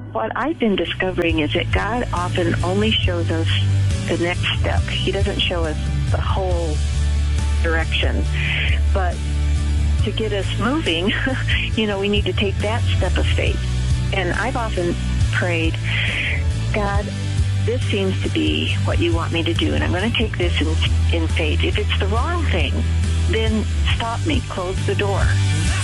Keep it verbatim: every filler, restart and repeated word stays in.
what I've been discovering is that God often only shows us the next step. He doesn't show us the whole direction. But to get us moving, you know, we need to take that step of faith. And I've often prayed, God, this seems to be what you want me to do, and I'm going to take this in, in faith. If it's the wrong thing, then stop me, close the door.